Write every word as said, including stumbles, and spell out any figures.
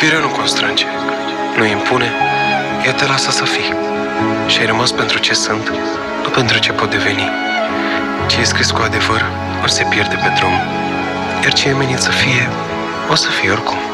Iubirea nu constrânge, nu impune, ea te lasă să fii. Și ai rămas pentru ce sunt, nu pentru ce pot deveni. Ce e scris cu adevăr, ori se pierde pe drum, iar ce e menit să fie, o să fie oricum.